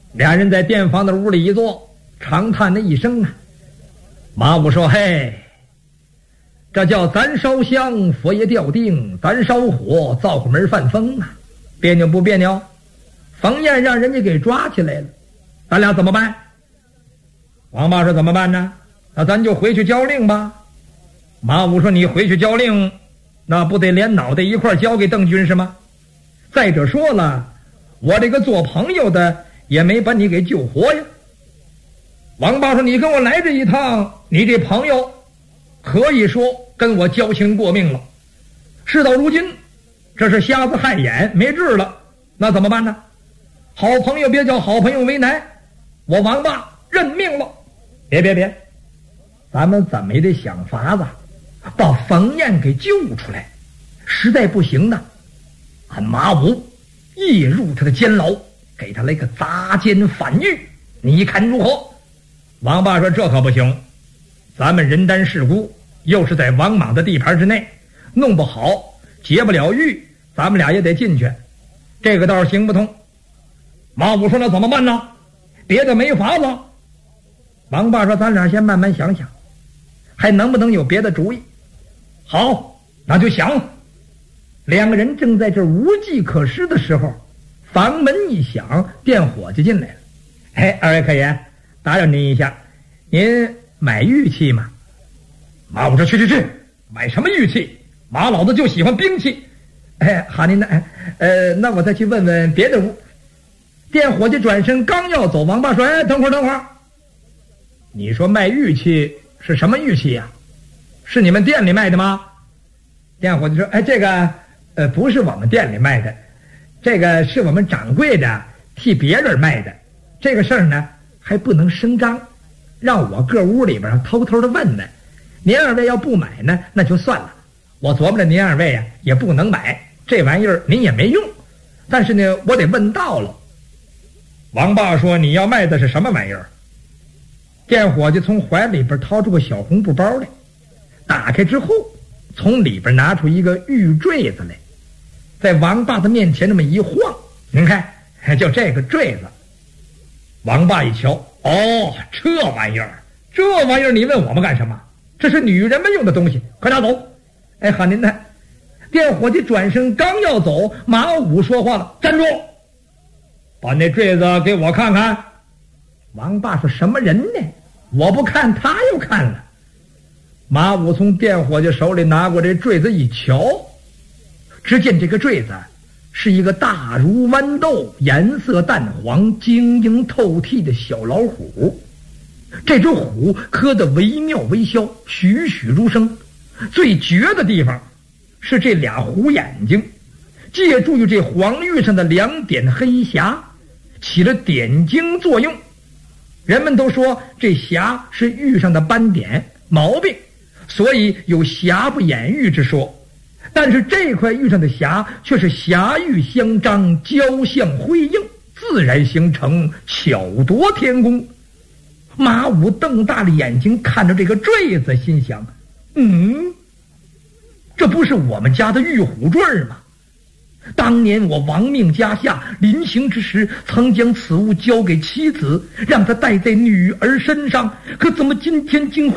俩人在店房的屋里一坐，长叹了一声啊。马武说：“嘿，这叫咱烧香，佛爷吊定；咱烧火，灶火门犯风啊，别扭不别扭？冯燕让人家给抓起来了，咱俩怎么办？”王八说：“怎么办呢？那咱就回去交令吧。”马武说：“你回去交令，那不得连脑袋一块交给邓军是吗？再者说了，我这个做朋友的也没把你给救活呀。”王八说：“你跟我来这一趟，你这朋友可以说跟我交情过命了。事到如今，这是瞎子害眼，没治了，那怎么办呢？好朋友别叫好朋友为难，我王八认命了。别，咱们怎么也得想法子把冯燕给救出来。实在不行呢，俺马武夜入他的监牢，给他来个砸监反狱，你看如何？”王八说：“这可不行，咱们人单势孤，又是在王莽的地盘之内，弄不好结不了狱，咱们俩也得进去，这个倒是行不通。”马武说：“那怎么办呢？别的没法子。”王八说：“咱俩先慢慢想想，还能不能有别的主意？”好，那就想。两个人正在这无计可施的时候，房门一响，店伙计进来了。“哎，二位客爷，打扰您一下，您买玉器吗？”马武说：“去，买什么玉器？马老子就喜欢兵器。”“哎，好您的，那我再去问问别的屋。”店伙计转身刚要走，王八说：“哎，等会儿，你说卖玉器是什么玉器呀？是你们店里卖的吗？”店伙计说：“哎，这个不是我们店里卖的，这个是我们掌柜的替别人卖的。这个事儿呢还不能声张，让我各屋里边偷偷的问问。您二位要不买呢，那就算了。我琢磨着您二位啊也不能买，这玩意儿您也没用。但是呢，我得问到了。”王八说：“你要卖的是什么玩意儿？”店伙计从怀里边掏出个小红布包来，打开之后，从里边拿出一个玉坠子来，在王八的面前那么一晃，您看，就这个坠子。王八一瞧，哦，这玩意儿你问我们干什么？这是女人们用的东西，快拿走！哎，好您的。店伙计转身刚要走，马武说话了：“站住！把那坠子给我看看。”王八说：“什么人呢？我不看，他又看了。”马武从店伙计手里拿过这坠子一瞧，只见这个坠子是一个大如豌豆、颜色淡黄、晶莹透剔的小老虎。这只虎刻得惟妙惟肖，栩栩如生。最绝的地方是这俩虎眼睛，借助于这黄玉上的2点黑霞，起了点睛作用。人们都说这霞是玉上的斑点毛病，所以有瑕不掩玉之说。但是这块玉上的霞却是霞玉相张，交相辉映，自然形成，巧夺天工。马武瞪大了眼睛看着这个坠子，心想：这不是我们家的玉虎坠吗？当年我亡命家下，临行之时曾将此物交给妻子，让她戴在女儿身上，可怎么今天竟